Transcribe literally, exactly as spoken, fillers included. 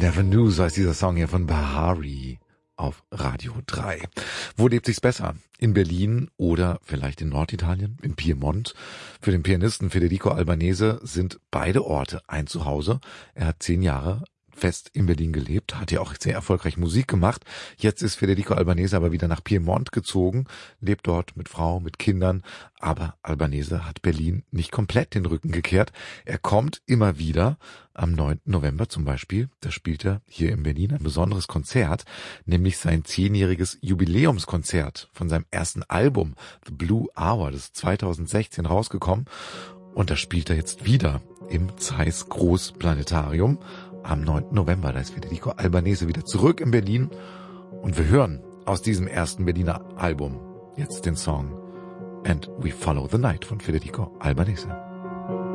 Never Knew, so heißt dieser Song hier von Bahari auf Radio drei. Wo lebt sich's besser? In Berlin oder vielleicht in Norditalien, in Piemont? Für den Pianisten Federico Albanese sind beide Orte ein Zuhause. Er hat zehn Jahre fest in Berlin gelebt, hat ja auch sehr erfolgreich Musik gemacht. Jetzt ist Federico Albanese aber wieder nach Piemont gezogen, lebt dort mit Frau, mit Kindern. Aber Albanese hat Berlin nicht komplett den Rücken gekehrt. Er kommt immer wieder. Am neunten November zum Beispiel, da spielt er hier in Berlin ein besonderes Konzert, nämlich sein zehnjähriges Jubiläumskonzert von seinem ersten Album The Blue Hour, das ist zweitausendsechzehn rausgekommen. Und da spielt er jetzt wieder im Zeiss Großplanetarium. Am neunten November, da ist Federico Albanese wieder zurück in Berlin und wir hören aus diesem ersten Berliner Album jetzt den Song And We Follow the Night von Federico Albanese.